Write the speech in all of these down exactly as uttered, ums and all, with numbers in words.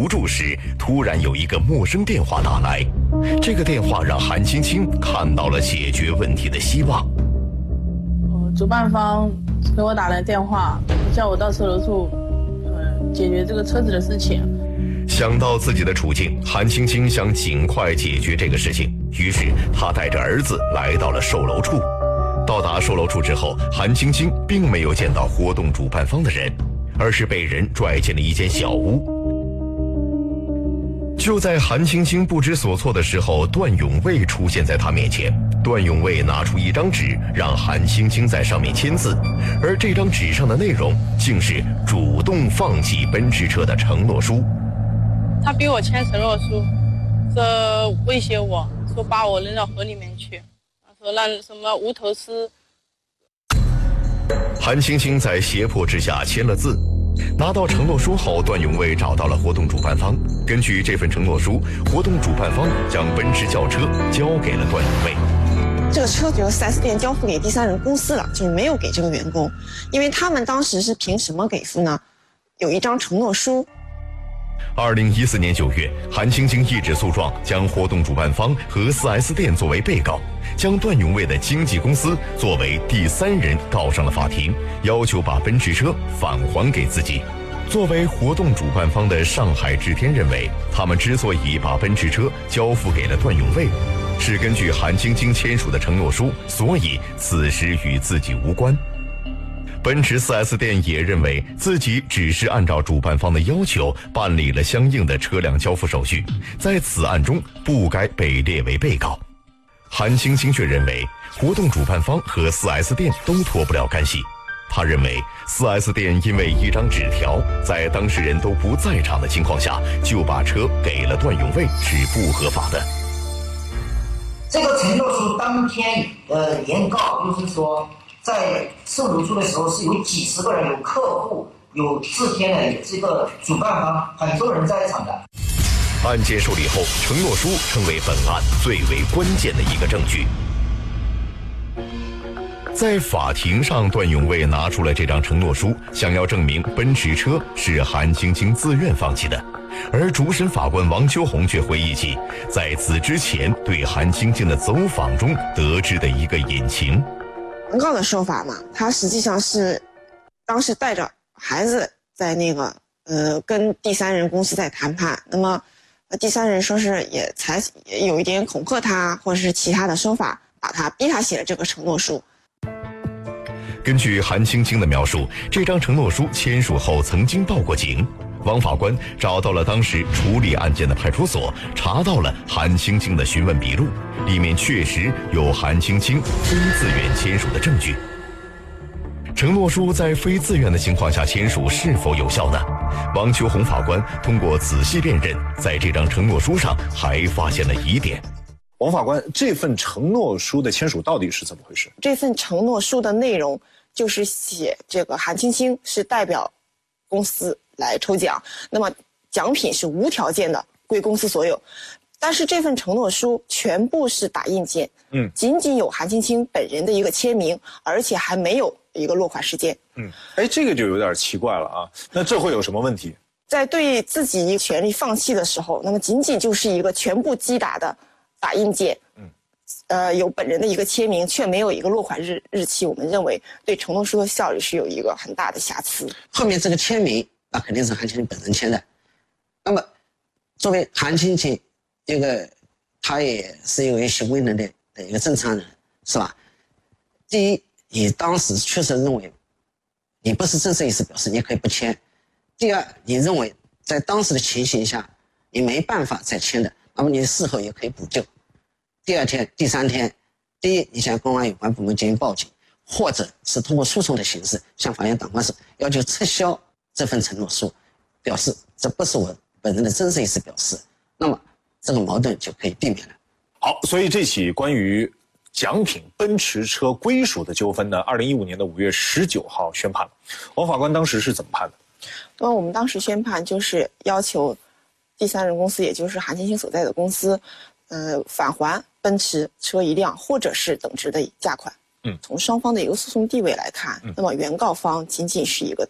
求助时，突然有一个陌生电话打来。这个电话让韩青青看到了解决问题的希望。 呃，主办方给我打来电话，叫我到车楼处，呃，解决这个车子的事情。 想到自己的处境，韩青青想尽快解决这个事情，于是她带着儿子来到了售楼处。到达售楼处之后，韩青青并没有见到活动主办方的人，而是被人拽进了一间小屋。就在韩青青不知所措的时候，段永卫出现在她面前。段永卫拿出一张纸，让韩青青在上面签字，而这张纸上的内容竟是主动放弃奔驰车的承诺书。 他逼我签承诺书，说威胁我说把我扔到河里面去，说让什么无头尸。 韩青青在胁迫之下签了字。拿到承诺书后，段永卫找到了活动主办方。根据这份承诺书，活动主办方将奔驰轿车交给了段永卫。 这个车由 四 S 店交付给第三人公司了，就是没有给这个员工，因为他们当时是凭什么给付呢？有一张承诺书。 二零一四年九月，韩青青一纸诉状将活动主办方和 四 S 店作为被告，将段永卫的经纪公司作为第三人告上了法庭，要求把奔驰车返还给自己。作为活动主办方的上海智天认为，他们之所以把奔驰车交付给了段永卫，是根据韩青青签署的承诺书，所以此时与自己无关。奔驰 四 S 店也认为自己只是按照主办方的要求办理了相应的车辆交付手续，在此案中不该被列为被告。韩青青却认为活动主办方和 四 S 店都脱不了干系。他认为 四 S 店因为一张纸条，在当事人都不在场的情况下就把车给了段永卫是不合法的。 这个承诺书当天呃原告就是说，在售楼处的时候是有几十个人，有客户，有制天的，有这个主办方，很多人在场的。 案件受理后，承诺书成为本案最为关键的一个证据。在法庭上，段永卫拿出了这张承诺书，想要证明奔驰车是韩青青自愿放弃的。而主审法官王秋红却回忆起在此之前对韩青青的走访中得知的一个隐情。 原告的说法嘛，他实际上是当时带着孩子在那个呃跟第三人公司在谈判，那么第三人说是也采也有一点恐吓他，或者是其他的说法，把他逼他写了这个承诺书。 根据韩青青的描述，这张承诺书签署后曾经报过警。王法官找到了当时处理案件的派出所，查到了韩青青的询问笔录，里面确实有韩青青非自愿签署的证据。承诺书在非自愿的情况下签署是否有效呢？王秋红法官通过仔细辨认，在这张承诺书上还发现了疑点。 王法官，这份承诺书的签署到底是怎么回事？ 这份承诺书的内容就是写这个韩青青是代表公司来抽奖，那么奖品是无条件的归公司所有。但是这份承诺书全部是打印件，嗯，仅仅有韩青青本人的一个签名，而且还没有一个落款时间。 嗯，哎，这个就有点奇怪了啊。那这会有什么问题？ 在对自己权利放弃的时候，那么仅仅就是一个全部击打的打印件，嗯，呃，有本人的一个签名，却没有一个落款日日期，我们认为对承诺书的效力是有一个很大的瑕疵。 后面这个签名，那肯定是韩青青本人签的。那么，作为韩青青，一个他也是一位行为能力的一个正常人，是吧？第一，你当时确实认为你不是正式意思表示，你可以不签。第二，你认为在当时的情形下，你没办法再签的，那么你事后也可以补救。第二天、第三天，第一，你向公安有关部门进行报警，或者是通过诉讼的形式向法院打官司，要求撤销这份承诺书，表示这不是我本人的真实意思表示，那么这个矛盾就可以避免了。 好，所以这起关于奖品奔驰车归属的纠纷呢，二零一五年的五月十九号宣判。王法官当时是怎么判的？ 那么我们当时宣判就是要求第三人公司，也就是韩青青所在的公司，呃，返还奔驰车一辆，或者是等值的价款。嗯，从双方的一个诉讼地位来看，嗯、那么原告方仅仅是一个到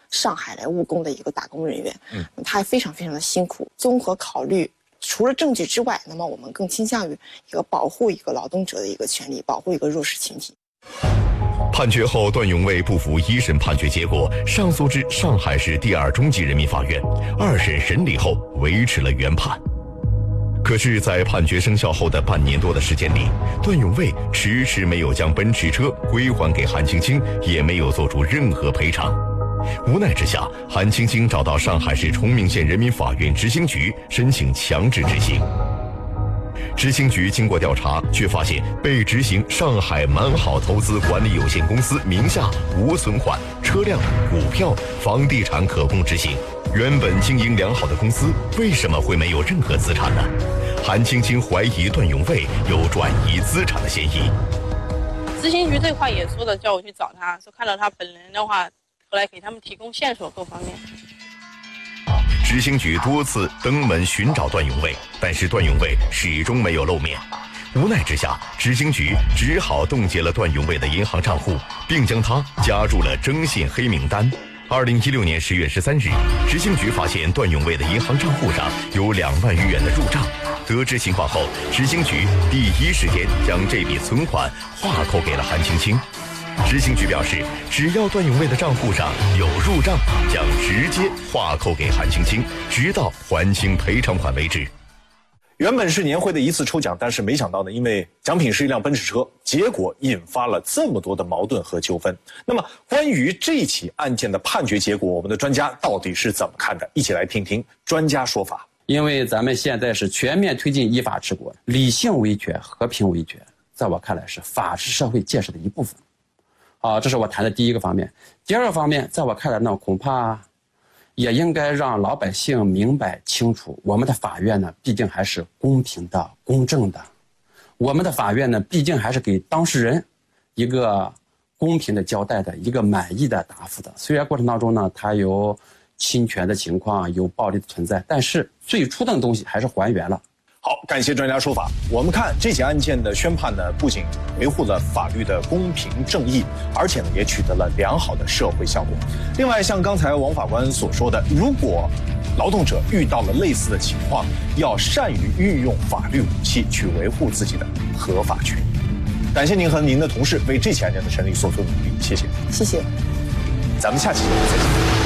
上海来务工的一个打工人员，嗯，他也非常非常的辛苦。综合考虑，除了证据之外，那么我们更倾向于一个保护一个劳动者的一个权利，保护一个弱势群体。 判决后，段永卫不服一审判决结果，上诉至上海市第二中级人民法院。二审审理后维持了原判。可是，在判决生效后的半年多的时间里，段永卫迟迟没有将奔驰车归还给韩青青，也没有做出任何赔偿。无奈之下，韩青青找到上海市崇明县人民法院执行局申请强制执行。执行局经过调查，却发现被执行上海满好投资管理有限公司名下无存款、车辆、股票、房地产可供执行。原本经营良好的公司，为什么会没有任何资产呢？韩青青怀疑段永卫有转移资产的嫌疑。 执行局这块也说的，叫我去找他，说看到他本人的话，后来给他们提供线索各方面。 执行局多次登门寻找段永卫，但是段永卫始终没有露面。无奈之下，执行局只好冻结了段永卫的银行账户，并将他加入了征信黑名单。二零一六年十月十三日，执行局发现段永卫的银行账户上有两万余元的入账。得知情况后，执行局第一时间将这笔存款划扣给了韩青青。执行局表示，只要段永卫的账户上有入账，将直接划扣给韩青青，直到还清赔偿款为止。 原本是年会的一次抽奖，但是没想到呢，因为奖品是一辆奔驰车，结果引发了这么多的矛盾和纠纷。那么，关于这起案件的判决结果，我们的专家到底是怎么看的？一起来听听专家说法。 因为咱们现在是全面推进依法治国，理性维权、和平维权，在我看来是法治社会建设的一部分。啊，这是我谈的第一个方面。第二个方面，在我看来呢，恐怕也应该让老百姓明白清楚，我们的法院呢，毕竟还是公平的、公正的。我们的法院呢，毕竟还是给当事人一个公平的交代的、一个满意的答复的。虽然过程当中呢，它有侵权的情况，有暴力的存在，但是最初的东西还是还原了。 好，感谢专家说法。我们看这起案件的宣判呢，不仅维护了法律的公平正义，而且呢也取得了良好的社会效果。另外，像刚才王法官所说的，如果劳动者遇到了类似的情况，要善于运用法律武器去维护自己的合法权益。感谢您和您的同事为这起案件的审理所做努力，谢谢。 谢谢。 咱们下期再见。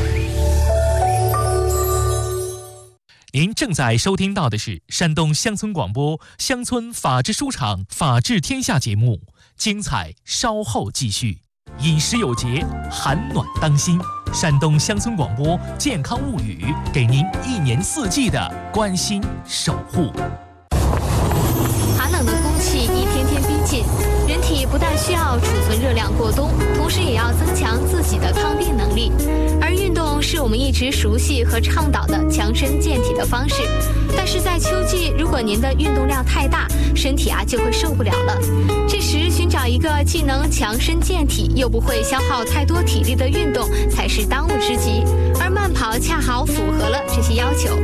您正在收听到的是山东乡村广播乡村法治书场法治天下节目，精彩稍后继续。饮食有节，寒暖当心。山东乡村广播健康物语，给您一年四季的关心守护。 寒冷的空气一天天逼近，人体不但需要储存热量过冬，同时也要增强自己的抗病能力。而运动是我们一直熟悉和倡导的强身健体的方式，但是在秋季，如果您的运动量太大，身体啊就会受不了了。这时，寻找一个既能强身健体又不会消耗太多体力的运动才是当务之急，而慢跑恰好符合了这些要求。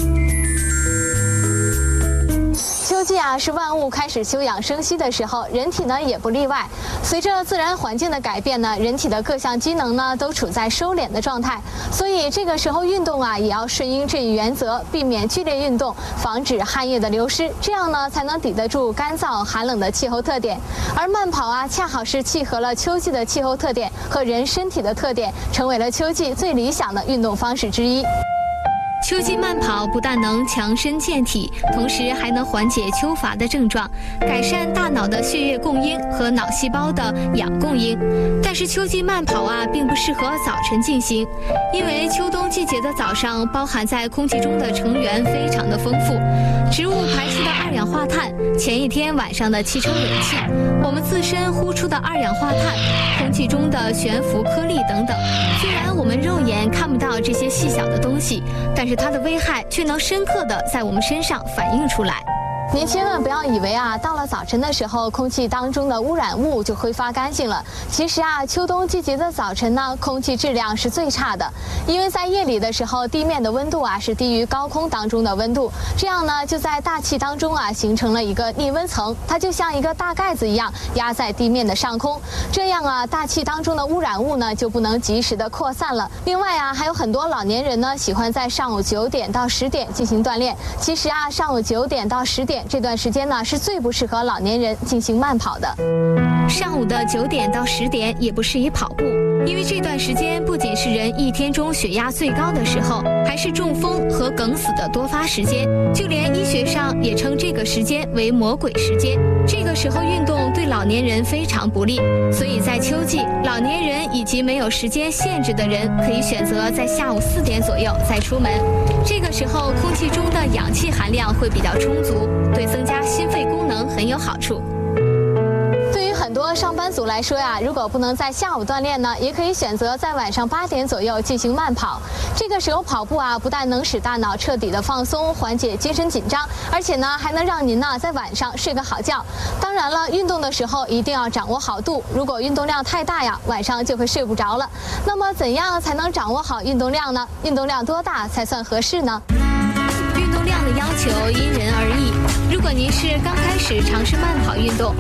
秋季啊，是万物开始休养生息的时候，人体呢也不例外。随着自然环境的改变呢，人体的各项机能呢都处在收敛的状态，所以这个时候运动啊也要顺应这一原则，避免剧烈运动，防止汗液的流失，这样呢才能抵得住干燥寒冷的气候特点。而慢跑啊，恰好是契合了秋季的气候特点和人身体的特点，成为了秋季最理想的运动方式之一。秋季慢跑不但能强身健体，同时还能缓解秋乏的症状，改善大脑的血液供应和脑细胞的氧供应。但是秋季慢跑啊，并不适合早晨进行，因为秋冬季节的早上包含在空气中的成员非常的丰富，植物排出的二氧化碳，前一天晚上的汽车尾气，我们自身呼出的二氧化碳，空气中的悬浮颗粒等等。虽然我们肉眼看不到这些细小的东西，但是它的危害却能深刻地在我们身上反映出来。 您千万不要以为啊，到了早晨的时候，空气当中的污染物就挥发干净了。其实啊，秋冬季节的早晨呢，空气质量是最差的，因为在夜里的时候，地面的温度啊是低于高空当中的温度，这样呢，就在大气当中啊形成了一个逆温层，它就像一个大盖子一样压在地面的上空，这样啊，大气当中的污染物呢就不能及时的扩散了。另外啊，还有很多老年人呢喜欢在上午九点到十点进行锻炼，其实啊，上午九点到十点这段时间呢，是最不适合老年人进行慢跑的。 上午的九点到十点也不适宜跑步，因为这段时间不仅是人一天中血压最高的时候，还是中风和梗死的多发时间。就连医学上也称这个时间为魔鬼时间。这个时候运动对老年人非常不利，所以在秋季，老年人以及没有时间限制的人可以选择在下午四点左右再出门。这个时候空气中的氧气含量会比较充足，对增加心肺功能很有好处。 对于很多上班族来说呀，如果不能在下午锻炼呢，也可以选择在晚上八点左右进行慢跑。这个时候跑步啊，不但能使大脑彻底的放松，缓解精神紧张，而且呢，还能让您呢在晚上睡个好觉。当然了，运动的时候一定要掌握好度，如果运动量太大呀，晚上就会睡不着了。那么怎样才能掌握好运动量呢？运动量多大才算合适呢？ 运动量的要求因人而异。如果您是刚开始尝试慢跑运动，